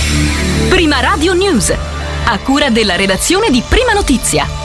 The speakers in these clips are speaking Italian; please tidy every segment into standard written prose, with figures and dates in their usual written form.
Prima Radio News, a cura della redazione di Prima Notizia.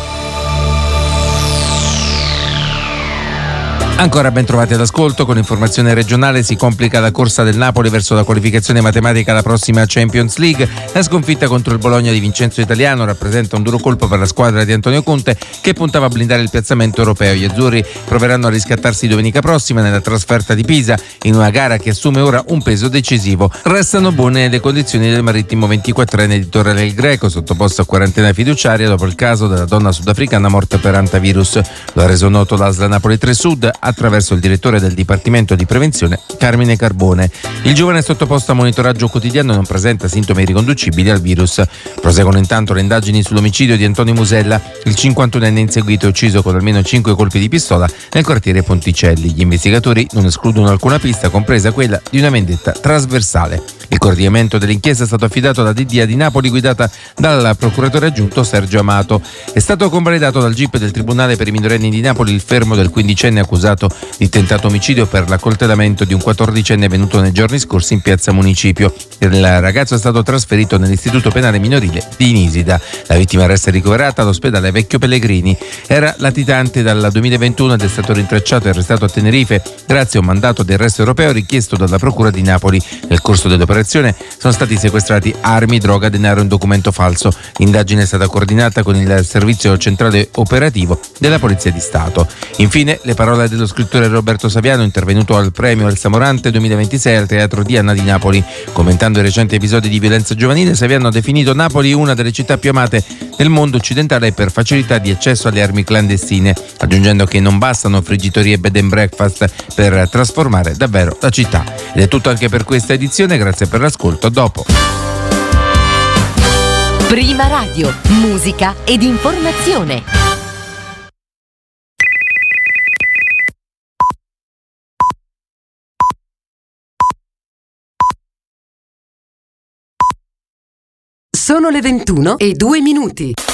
Ancora ben trovati all'ascolto. Con informazione regionale si complica la corsa del Napoli verso la qualificazione matematica alla prossima Champions League. La sconfitta contro il Bologna di Vincenzo Italiano rappresenta un duro colpo per la squadra di Antonio Conte, che puntava a blindare il piazzamento europeo. Gli azzurri proveranno a riscattarsi domenica prossima nella trasferta di Pisa, in una gara che assume ora un peso decisivo. Restano buone le condizioni del marittimo 24enne di Torre del Greco, sottoposto a quarantena fiduciaria dopo il caso della donna sudafricana morta per antivirus. Lo ha reso noto l'ASL Napoli 3 Sud attraverso il direttore del Dipartimento di Prevenzione, Carmine Carbone. Il giovane è sottoposto a monitoraggio quotidiano e non presenta sintomi riconducibili al virus. Proseguono intanto le indagini sull'omicidio di Antonio Musella, il 51enne inseguito e ucciso con almeno 5 colpi di pistola nel quartiere Ponticelli. Gli investigatori non escludono alcuna pista, compresa quella di una vendetta trasversale. Il coordinamento dell'inchiesta è stato affidato alla DDA di Napoli, guidata dal procuratore aggiunto Sergio Amato. È stato convalidato dal GIP del Tribunale per i minorenni di Napoli il fermo del 15enne accusato di tentato omicidio per l'accoltellamento di un 14enne venuto nei giorni scorsi in piazza Municipio. Il ragazzo è stato trasferito nell'istituto penale minorile di Nisida. La vittima resta ricoverata all'ospedale Vecchio Pellegrini. Era latitante dal 2021 ed è stato rintracciato e arrestato a Tenerife grazie a un mandato di arresto europeo richiesto dalla Procura di Napoli. Nel corso dell'operazione sono stati sequestrati armi, droga, denaro e un documento falso. L'indagine è stata coordinata con il Servizio Centrale Operativo della Polizia di Stato. Infine, le parole dello scrittore Roberto Saviano, intervenuto al premio El Samorante 2026 al Teatro Diana di Napoli. Commentando i recenti episodi di violenza giovanile, Saviano ha definito Napoli una delle città più amate nel mondo occidentale per facilità di accesso alle armi clandestine, aggiungendo che non bastano friggitorie e bed and breakfast per trasformare davvero la città. Ed è tutto anche per questa edizione, grazie per l'ascolto, a dopo. Prima Radio, musica ed informazione. Sono le 21:02.